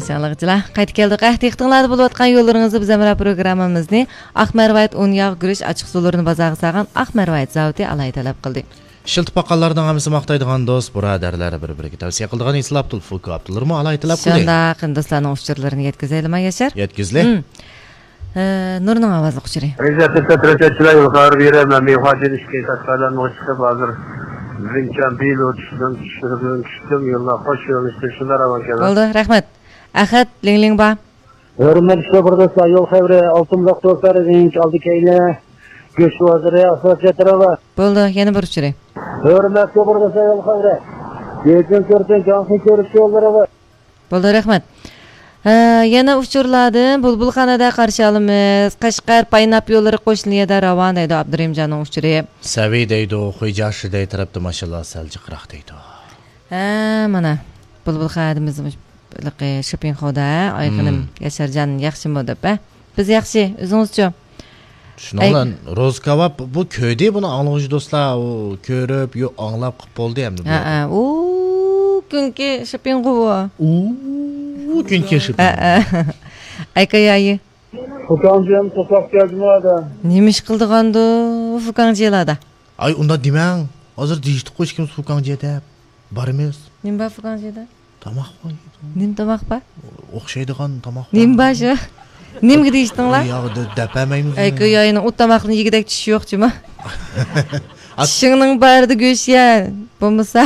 Yaşanlıqçılar. Qaytib keldik. Textinglarda bo'lib atgan yo'llaringizni biz amra programmamizni Aqmarvayt 10 yağ girish açıq sularını bazarga salgan Aqmarvayt zavodi alay talab qildi. Shilti paqqanlardan hamisi maqtaydigan do'st, birodarlar bir-biriga tavsiya qiladigan Islam Abdul Fuku Abdullarmi alay talab qildi. Shunda qindoslarning ushtirlarini yetkazaylik Yashar. Yetkizli. Nurning ovozi quchiri. Rezervde petroketçiler yukarı bir yere mevhacın işkeyi tatlardan uçtu bazı zincan bil uçtum yıllar hoş yolmuştu şunlar aman kenar. Oldu, rahmat. Ahad ling ba. Hürmetli burada yol xevre altımlıq dostları zinç aldı keyle göç vaziri asosiyatları var. Oldu, yana bir uçiri. Hürmetli burada yol xevre. Geçen körten cansın körüş yolları var. Oldu, rahmat. Yana uçurladım. Bulbulxonada qarshi olamiz. Qashqar Paynap yo'llari qo'shniyada ravon deydi Abdurimjonning uçuri. Saviy deydi, Xo'jashi deydi, tarafda mashallah sal jiqroq deydi. Mana Bulbulxonamiz liqi shopping xoda Ayqinim Yasharjon yaxshimi deb, Biz yaxshi, o'zingiz-chi? Shuningdan Rozkavab bu köyde bunu anlıqçı dostlar ko'rib, yo anglab qilib bo'ldi hamda. U kunki shopping xo'va. Gün keşif. Aykayayi. Fukancığım sokak geldim orada. Nemiş qildigandu Fukancılarda? Ay onda demang. Hozir deyishdi qo'sh kim Fukancı deb. Barimiz. Nimba Fukancıda? Tamoq qo'y. Nim tamoq ba? O'xshaydigan tamoq. Nimba shu. Nimga deyishdinglar? Yo'q, dapamaymiz. Aykayayining u tamoqning yigidek tishi yo'q-chimi? Tishingning barida go'sht ya. Bo'lmasa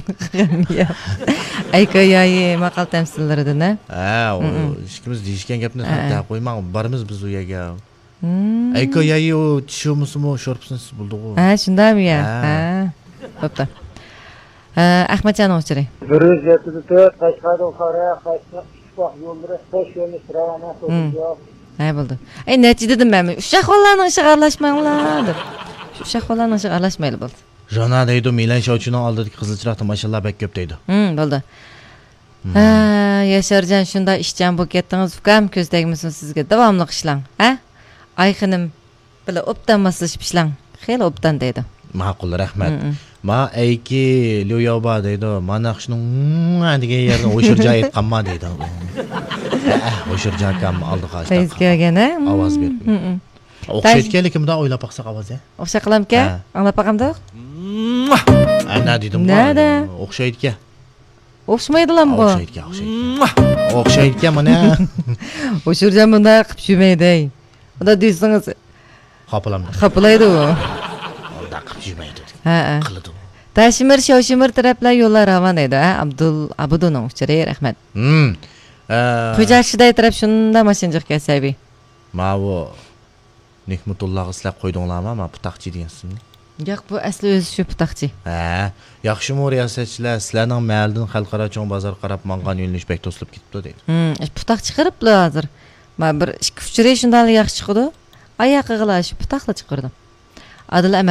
Aykayayi maqal tamsillaridan, Ishkimiz deyishgan gapni hatta qo'ymang, barimiz biz u yerga. Aykayayi o tishimizni sho'rpsini siz buldiq-ku. Shundami ya? Bo'pti. Ahmadjon o'chiri. 174 Qashqardan qora Qashqar ishpoq yo'llari xo'sh yo'lni ravona qildi. Bo'ldi. Necha dedim men, ushaqollarning ishiga aralashmanglar deb. Ushaqollarning ishiga aralashmayli bo'ldi. Jana deydi, Milan Shovchining oldidagi qizilchiroqda mashallah bek ko'p deydi. Bo'ldi. Yasharjon shunda ishchan bo'lib ketdingiz, ukam ko'zdagimisiz sizga davomli ishlang, Ayqinim bila obdan maslashib ishlang. Xeyli obdan deydi. Ma'qul, rahmat. Ma ayki Lyoba deydi, mana shuning degan yerni o'shirja aytqanma deydi. O'shirja kam oldi qashda. Fayzgagana ovoz berdi. O'xshayotgan lekin o'ylab baqsak ovoz ya. O'xsha qilamka? Anglab baqamda? Ana dedim. Nada? O'xshaydi-ku. O'xshamaydilar bu. O'xshaydi-ku mana. O'shirjan bunda qilib yurmaydi. Unda deysangiz Qapilaydi u. Unda qilib yurmaydi. Qiladi. Tashimir Shoshimir taraflar yo'llar ravon edi, Abudunning uchiri, rahmat. Xo'jashiday taraf shunda mashinjiq kelsabi. Ma bu Nehmutulloh islab qo'ydinglarmi? Ma putaqchi degansiz. Yo'q, bu asli o'zi shu putaqchi. Yaxshimi riyosatchilar sizlarning mahaldan xalqaro cho'ng bozor qarab mangan yo'linish bek to'silib ketibdi deydi. Putaq chiqariblar hozir. Ma bir ikki uchiri shundan yaxshi chiqdi. Oyoqqa g'ilash putaqla chiqardim. Adil